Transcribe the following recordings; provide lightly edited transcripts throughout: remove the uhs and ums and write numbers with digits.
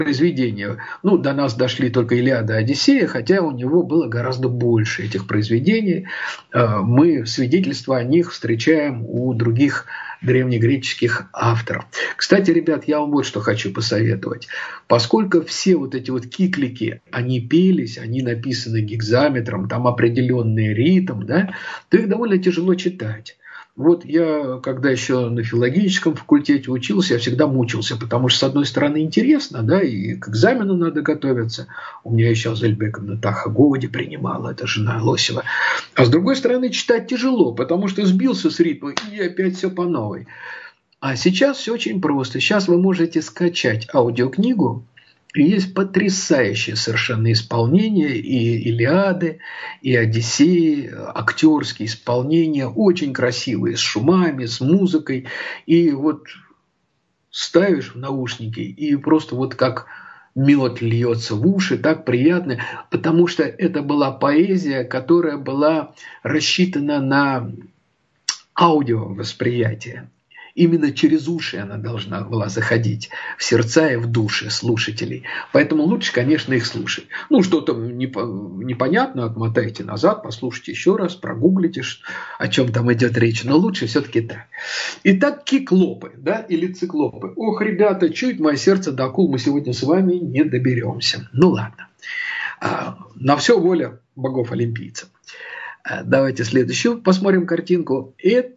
произведения. Ну, до нас дошли только «Илиада» и «Одиссея», хотя у него было гораздо больше этих произведений. Мы свидетельства о них встречаем у других древнегреческих авторов. Кстати, ребят, я вам вот что хочу посоветовать. Поскольку все вот эти вот киклики, они пелись, они написаны гекзаметром, там определенный ритм, да, то их довольно тяжело читать. Вот я, когда еще на филологическом факультете учился, я всегда мучился, потому что, с одной стороны, интересно, да, и к экзамену надо готовиться. У меня еще Зельбековна Таха Говоди принимала, это жена Лосева. А с другой стороны, читать тяжело, потому что сбился с ритма, и опять все по новой. А сейчас все очень просто. Сейчас вы можете скачать аудиокнигу, и есть потрясающее совершенно исполнение и «Илиады», и «Одиссеи», актерские исполнения, очень красивые, с шумами, с музыкой. И вот ставишь в наушники, и просто вот как мед льется в уши, так приятно, потому что это была поэзия, которая была рассчитана на аудиовосприятие. Именно через уши она должна была заходить в сердца и в души слушателей. Поэтому лучше, конечно, их слушать. Ну, что-то непонятно, отмотайте назад, послушайте еще раз, прогуглите, о чем там идет речь. Но лучше все-таки так. Итак, киклопы, да, или циклопы. Ох, ребята, чуть мое сердце до акул мы сегодня с вами не доберемся. Ну, ладно. На все воля богов-олимпийцев. Давайте следующую посмотрим картинку.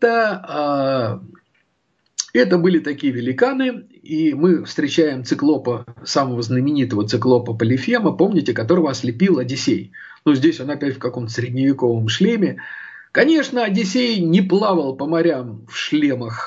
Это были такие великаны, и мы встречаем циклопа, самого знаменитого циклопа Полифема, помните, которого ослепил Одиссей. Ну, здесь он опять в каком-то средневековом шлеме. Конечно, Одиссей не плавал по морям в шлемах,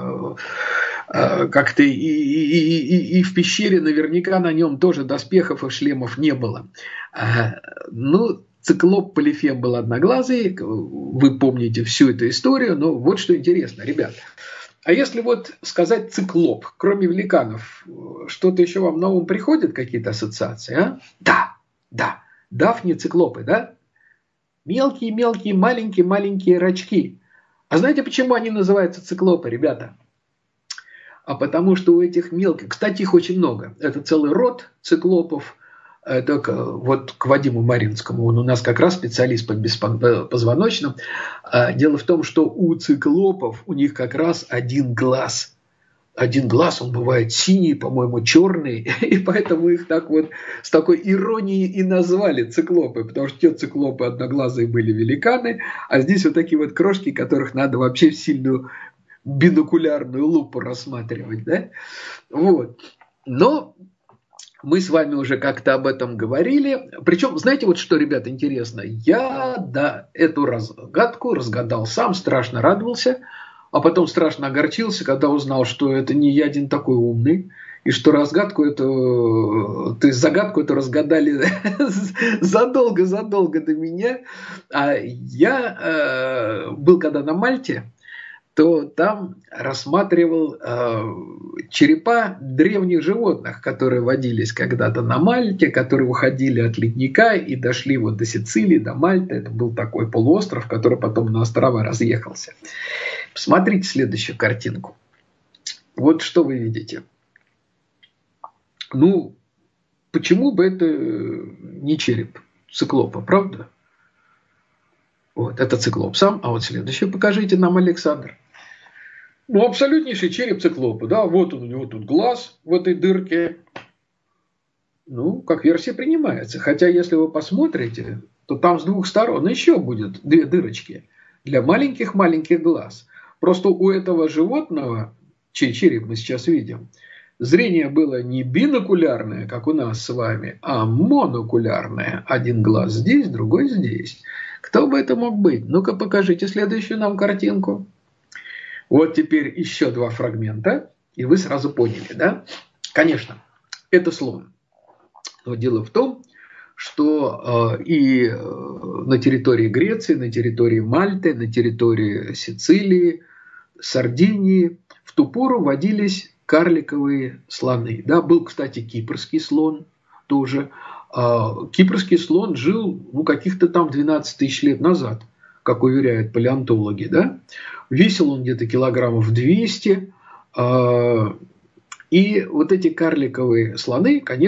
как-то и в пещере наверняка на нем тоже доспехов и шлемов не было. Ну, циклоп Полифем был одноглазый, вы помните всю эту историю, но вот что интересно, ребят. А если вот сказать циклоп, кроме великанов, что-то еще вам на ум приходит, какие-то ассоциации? А? Да, дафни циклопы, да? Мелкие-мелкие, маленькие-маленькие рачки. А знаете, почему они называются циклопы, ребята? А потому что у этих мелких, кстати, их очень много. Это целый род циклопов. Это вот к Вадиму Маринскому, он у нас как раз специалист по беспозвоночным. Дело в том, что у циклопов у них как раз один глаз. Один глаз, он бывает синий, по-моему, черный, и поэтому их так вот с такой иронией и назвали циклопы, потому что те циклопы одноглазые были великаны, а здесь вот такие вот крошки, которых надо вообще в сильную бинокулярную лупу рассматривать, да? Вот. Но мы с вами уже как-то об этом говорили. Причем, знаете, вот что, ребята, интересно? Я эту разгадку разгадал сам, страшно радовался, а потом страшно огорчился, когда узнал, что это не я один такой умный, и что загадку эту разгадали задолго до меня. А я был когда на Мальте, то там рассматривал черепа древних животных, которые водились когда-то на Мальте, которые уходили от ледника и дошли вот до Сицилии, до Мальты. Это был такой полуостров, который потом на острова разъехался. Посмотрите следующую картинку. Вот что вы видите. Ну, почему бы это не череп циклопа, правда? Вот, это циклоп сам. А вот следующее покажите нам, Александр. Ну, абсолютнейший череп циклопа, да, вот он, у него тут глаз в этой дырке. Ну, как версия принимается. Хотя, если вы посмотрите, то там с двух сторон еще будет две дырочки для маленьких-маленьких глаз. Просто у этого животного, чей череп мы сейчас видим, зрение было не бинокулярное, как у нас с вами, а монокулярное. Один глаз здесь, другой здесь. Кто бы это мог быть? Ну-ка, покажите следующую нам картинку. Вот теперь еще два фрагмента, и вы сразу поняли, да? Конечно, это слон. Но дело в том, что и на территории Греции, на территории Мальты, на территории Сицилии, Сардинии в ту пору водились карликовые слоны. Да? Был, кстати, кипрский слон тоже. Кипрский слон жил каких-то там 12 тысяч лет назад, как уверяют палеонтологи. Да? Весил он где-то килограммов 200. И вот эти карликовые слоны, конечно,